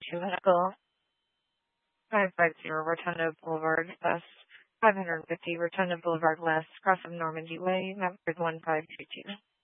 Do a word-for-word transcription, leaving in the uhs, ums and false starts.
two Medical, five five zero Rotunda Boulevard West, five fifty Rotunda Boulevard West, across from Normandy Way, number one five two two.